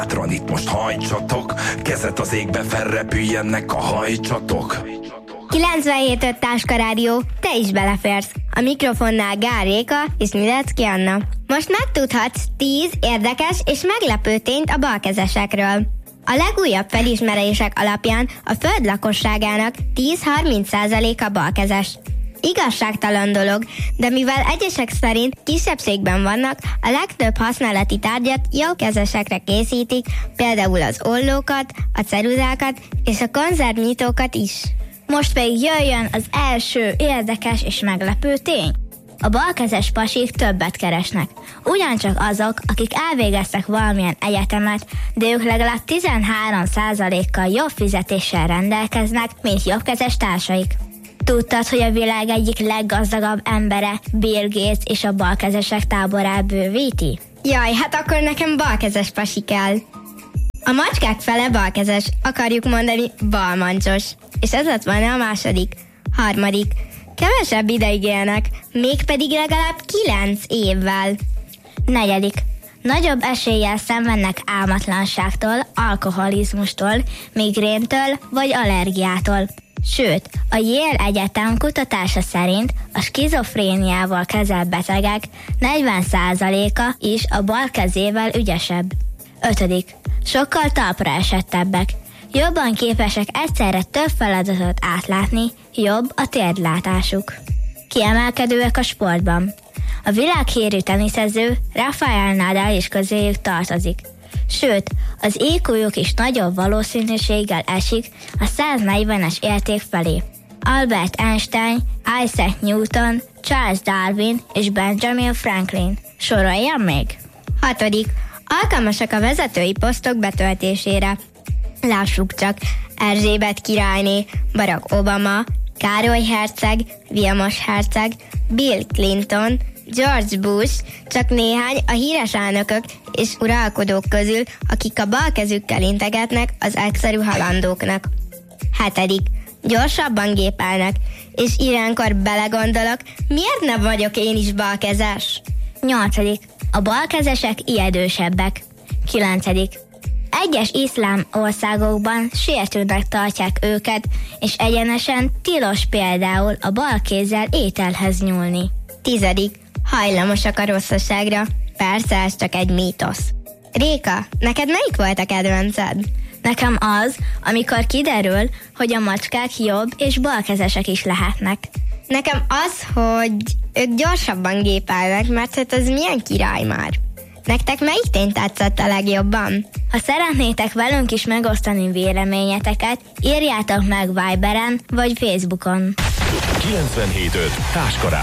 Hátran itt most hajtsatok, kezet az égbe felrepüljenek a hajtsatok. 97.5 Táska Rádió, te is beleférsz. A mikrofonnál Gál Réka és Milecki Anna. Most megtudhatsz 10 érdekes és meglepő tényt a balkezesekről. A legújabb felismerések alapján a föld lakosságának 10-30%-a balkezes. Igazságtalan dolog, de mivel egyesek szerint kisebbségben vannak, a legtöbb használati tárgyat jobbkezesekre készítik, például az ollókat, a ceruzákat és a konzervnyitókat is. Most pedig jöjjön az első érdekes és meglepő tény. A balkezes pasik többet keresnek. Ugyancsak azok, akik elvégeztek valamilyen egyetemet, de ők legalább 13%-kal jobb fizetéssel rendelkeznek, mint jobbkezes társaik. Tudtad, hogy a világ egyik leggazdagabb embere Bill Gates és a balkezesek táborát bővíti? Jaj, hát akkor nekem balkezes pasi kell. A macskák fele balkezes, akarjuk mondani balmancsos. És ez lett volna a második. Harmadik. Kevesebb ideig élnek, mégpedig legalább 9 évvel. Negyedik. Nagyobb eséllyel szenvednek álmatlanságtól, alkoholizmustól, migréntől vagy allergiától. Sőt, a Yale Egyetem kutatása szerint a skizofréniával kezelt betegek 40%-a is a bal kezével ügyesebb. 5. Sokkal talpra esettebbek. Jobban képesek egyszerre több feladatot átlátni, jobb a térdlátásuk. Kiemelkedőek a sportban. A világhírű teniszező Rafael Nadal is közéjük tartozik. Sőt, az IQ-juk is nagyobb valószínűséggel esik a 140-es érték felé. Albert Einstein, Isaac Newton, Charles Darwin és Benjamin Franklin. Soroljam még? 6. Alkalmasak a vezetői posztok betöltésére. Lássuk csak, Erzsébet királyné, Barack Obama, Károly herceg, Vilmos herceg, Bill Clinton, George Bush, csak néhány a híres elnökök és uralkodók közül, akik a bal kezükkel integetnek az egyszerű halandóknak. 7. Gyorsabban gépelnek, és ilyenkor belegondolok, miért nem vagyok én is balkezes? 8. A balkezesek ijedősebbek. 9. Egyes iszlám országokban sértőnek tartják őket, és egyenesen tilos például a bal kézzel ételhez nyúlni. 10. Hajlamosak a rosszaságra. Persze, ez csak egy mítosz. Réka, neked melyik volt a kedvenced? Nekem az, amikor kiderül, hogy a macskák jobb és balkezesek is lehetnek. Nekem az, hogy ők gyorsabban gépelnek, mert hát ez milyen király már. Nektek melyik tény tetszett a legjobban? Ha szeretnétek velünk is megosztani véleményeteket, írjátok meg Viberen vagy Facebookon. 97.5 Táska Rádió.